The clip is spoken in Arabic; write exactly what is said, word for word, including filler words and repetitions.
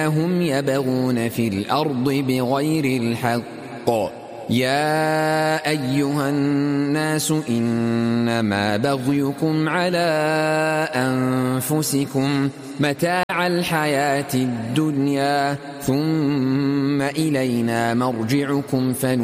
هم يبغون في الأرض بغير الحق. يا أيها الناس إنما بغيكم على أنفسكم متاع الحياة الدنيا ثم إلينا مرجعكم فننبئكم